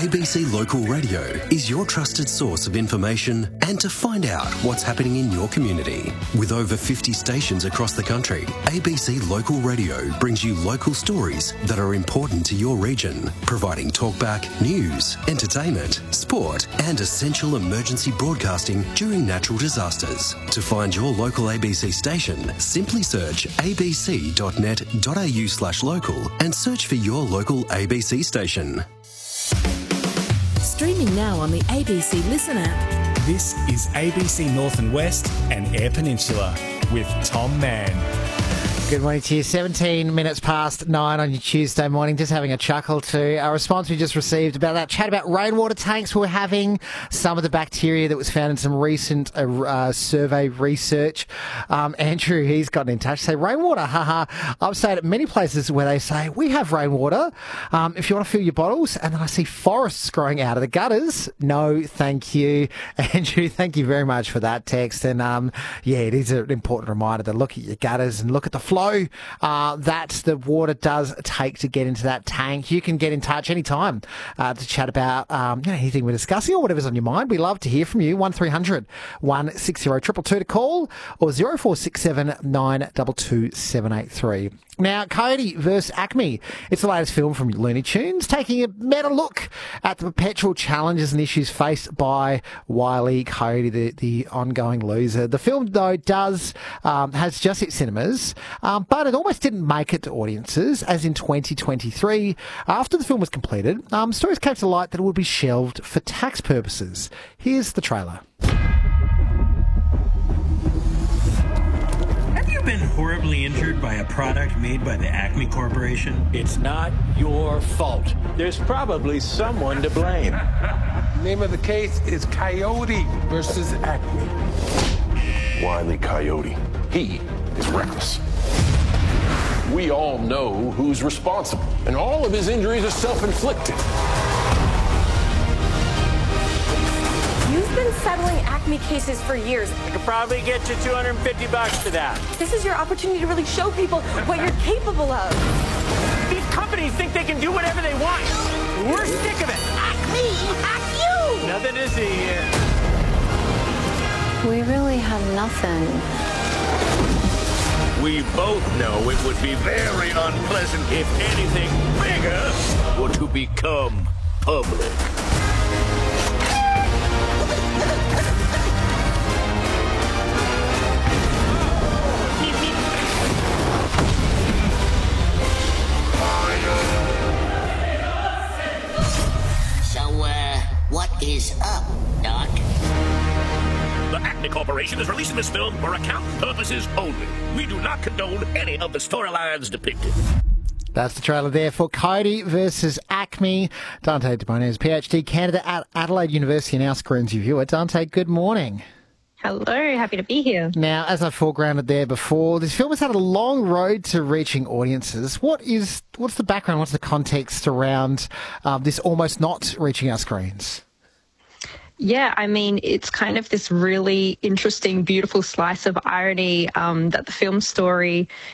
ABC Local Radio is your trusted source of information and to find out what's happening in your community. With over 50 stations across the country, ABC Local Radio brings you local stories that are important to your region, providing talkback, news, entertainment, sport and essential emergency broadcasting during natural disasters. To find your local ABC station, simply search abc.net.au/local and search for your local ABC station. Streaming now on the ABC Listen app. This is ABC North and West and Eyre Peninsula with Tom Mann. Good morning to you. 17 minutes past 9 on your Tuesday morning. Just having a chuckle to a response we just received about that chat about rainwater tanks we're having, some of the bacteria that was found in some recent survey research. Andrew, he's gotten in touch to say, rainwater, haha. I've stayed at many places where they say, we have rainwater. If you want to fill your bottles, and then I see forests growing out of the gutters. No, thank you. Andrew, thank you very much for that text. And yeah, it is an important reminder to look at your gutters and look at the flow that the water does take to get into that tank. You can get in touch anytime to chat about anything we're discussing or whatever's on your mind. We love to hear from you. 1300 160 222 to call or 0467 922 783. Now, Coyote vs. Acme. It's the latest film from Looney Tunes, taking a meta look at the perpetual challenges and issues faced by Wile E. Coyote, the ongoing loser. The film, though, has just hit cinemas, but it almost didn't make it to audiences, as in 2023. After the film was completed, stories came to light that it would be shelved for tax purposes. Here's the trailer. Been horribly injured by a product made by the Acme Corporation? It's not your fault. There's probably someone to blame. Name of the case is Coyote versus Acme. Wile E. Coyote. He is reckless. We all know who's responsible, and all of his injuries are self-inflicted. You've been settling Acme cases for years. I could probably get you $250 for that. This is your opportunity to really show people what you're capable of. These companies think they can do whatever they want. We're sick of it. Acme, act you! Nothing to see here. We really have nothing. We both know it would be very unpleasant if anything bigger were to become public. What is up, Doc? The Acme Corporation is releasing this film for accounting purposes only. We do not condone any of the storylines depicted. That's the trailer there for Coyote versus Acme. Dante DeBona is PhD candidate at Adelaide University and our Screens Reviewer. Dante, good morning. Hello, happy to be here. Now, as I foregrounded there before, this film has had a long road to reaching audiences. What's the background, what's the context around this almost not reaching our screens? Yeah, I mean, it's kind of this really interesting, beautiful slice of irony that the film story